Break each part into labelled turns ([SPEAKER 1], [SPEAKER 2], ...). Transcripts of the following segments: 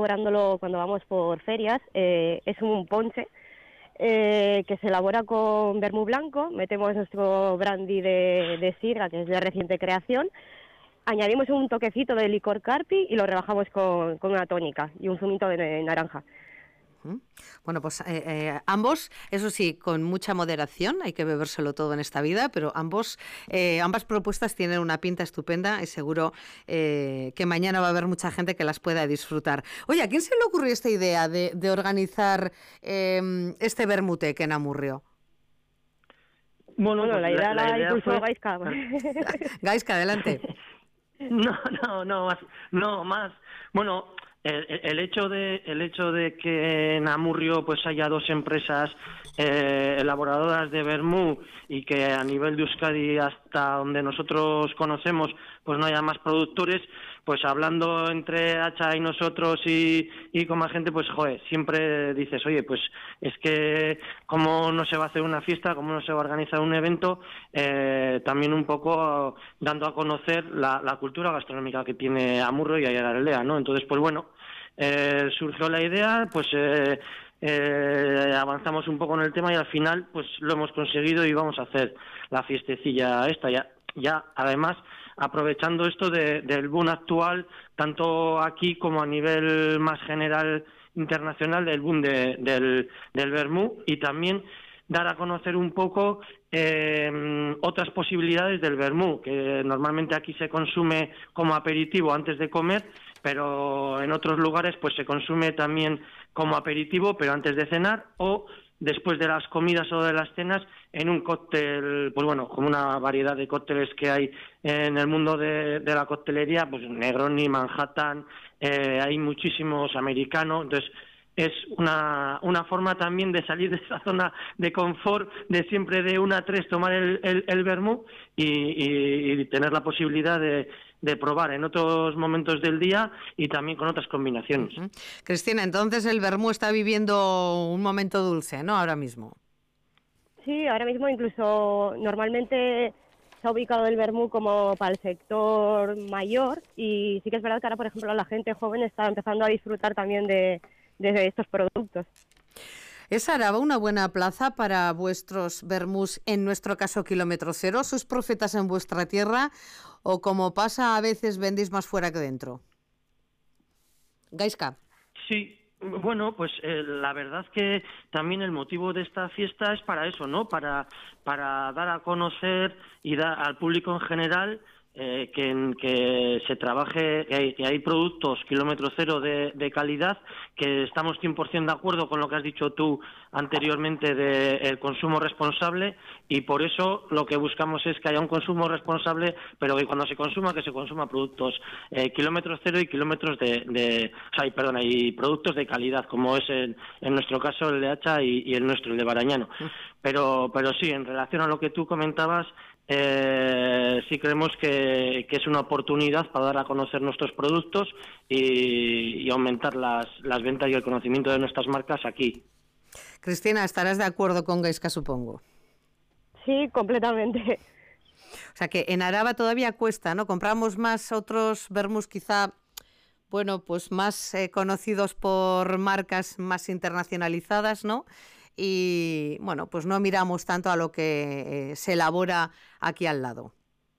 [SPEAKER 1] elaborándolo cuando vamos por ferias. Es un ponche que se elabora con vermú blanco, metemos nuestro brandy de sidra, que es de reciente creación, añadimos un toquecito de licor Carpi y lo rebajamos con una tónica y un zumito de naranja.
[SPEAKER 2] Bueno, pues ambos, eso sí, con mucha moderación, hay que bebérselo todo en esta vida, pero ambas propuestas tienen una pinta estupenda y seguro que mañana va a haber mucha gente que las pueda disfrutar. Oye, ¿a quién se le ocurrió esta idea de organizar este Vermutec en Amurrio?
[SPEAKER 1] Bueno, pues la idea la impulsó Gaizka.
[SPEAKER 2] Gaizka, adelante.
[SPEAKER 3] No más. Bueno, el hecho de que en Amurrio pues haya dos empresas elaboradoras de vermú y que a nivel de Euskadi, hasta donde nosotros conocemos, pues no haya más productores, pues hablando entre Hacha y nosotros y con más gente, pues joder, siempre dices, oye, pues es que cómo no se va a hacer una fiesta, cómo no se va a organizar un evento, también un poco dando a conocer la cultura gastronómica que tiene Amurrio y Aiaraldea, ¿no? Entonces, pues bueno, surgió la idea, pues avanzamos un poco en el tema y al final pues lo hemos conseguido y vamos a hacer la fiestecilla esta ya además aprovechando esto del boom actual, tanto aquí como a nivel más general internacional, del boom del vermú, y también dar a conocer un poco otras posibilidades del vermú, que normalmente aquí se consume como aperitivo antes de comer, pero en otros lugares pues se consume también como aperitivo, pero antes de cenar, o después de las comidas o de las cenas, en un cóctel, pues bueno, como una variedad de cócteles que hay en el mundo de la coctelería, pues Negroni, Manhattan, hay muchísimos americanos, entonces es una forma también de salir de esa zona de confort, de siempre de 1 a 3 tomar el vermú y tener la posibilidad de probar en otros momentos del día y también con otras combinaciones.
[SPEAKER 2] Cristina, entonces el vermú está viviendo un momento dulce, ¿no? Ahora mismo.
[SPEAKER 1] Sí, ahora mismo incluso normalmente se ha ubicado el vermú como para el sector mayor y sí que es verdad que ahora, por ejemplo, la gente joven está empezando a disfrutar también de estos productos.
[SPEAKER 2] ¿Es Araba una buena plaza para vuestros vermús, en nuestro caso kilómetro cero? ¿Sois profetas en vuestra tierra o, como pasa a veces, vendéis más fuera que dentro? Gaizka.
[SPEAKER 3] Sí, bueno, pues la verdad que también el motivo de esta fiesta es para eso, ¿no? Para dar a conocer y dar al público en general que se trabaje, que hay productos kilómetro cero de calidad, que estamos 100% de acuerdo con lo que has dicho tú anteriormente del consumo responsable, y por eso lo que buscamos es que haya un consumo responsable, pero que cuando se consuma productos kilómetro cero y kilómetros y productos de calidad, como es en nuestro caso el de Hacha y el nuestro, el de Barañano. Pero sí, en relación a lo que tú comentabas, sí creemos que es una oportunidad para dar a conocer nuestros productos y aumentar las ventas y el conocimiento de nuestras marcas aquí.
[SPEAKER 2] Cristina, estarás de acuerdo con Gaizka, supongo.
[SPEAKER 1] Sí, completamente.
[SPEAKER 2] O sea que en Araba todavía cuesta, ¿no? Compramos más otros vermús quizá, bueno, pues más conocidos por marcas más internacionalizadas, ¿no? Y bueno, pues no miramos tanto a lo que se elabora aquí al lado.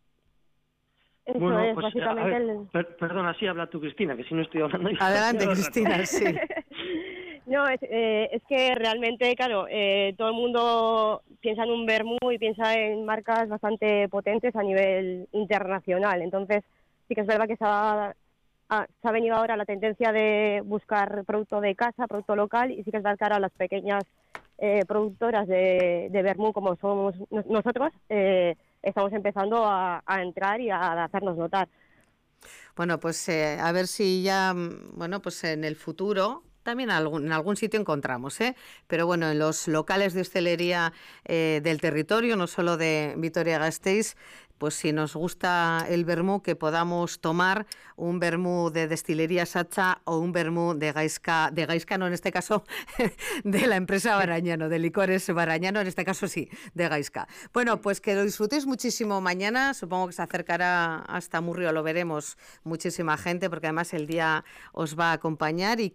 [SPEAKER 1] Eso
[SPEAKER 3] bueno,
[SPEAKER 1] es,
[SPEAKER 3] pues,
[SPEAKER 1] básicamente...
[SPEAKER 3] perdona, sí, habla tú, Cristina, que si no estoy hablando yo.
[SPEAKER 2] Adelante, Cristina, sí.
[SPEAKER 1] No, es que realmente, claro, todo el mundo piensa en un vermú y piensa en marcas bastante potentes a nivel internacional. Entonces, sí que es verdad que se ha venido ahora la tendencia de buscar producto de casa, producto local, y sí que es verdad que ahora las pequeñas productoras de vermú, como somos nosotros, estamos empezando a entrar y a hacernos notar.
[SPEAKER 2] Bueno, pues a ver si ya, bueno, pues en el futuro también en algún sitio encontramos, pero bueno, en los locales de hostelería del territorio, no solo de Vitoria-Gasteiz, pues si nos gusta el vermú, que podamos tomar un vermú de destilería Hacha o un vermú de Gaizka no, en este caso de la empresa Barañano, de licores Barañano, en este caso sí, de Gaizka. Bueno, pues que lo disfrutéis muchísimo mañana, supongo que se acercará hasta Amurrio, lo veremos muchísima gente, porque además el día os va a acompañar, y